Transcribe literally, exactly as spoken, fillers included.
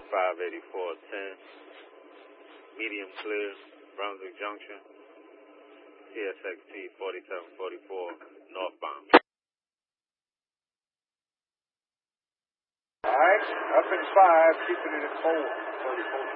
five eighty-four ten. Medium clear, Brunswick Junction. T S X T forty-seven forty-four, northbound. All right, up in five, keeping it at four, thirty-four.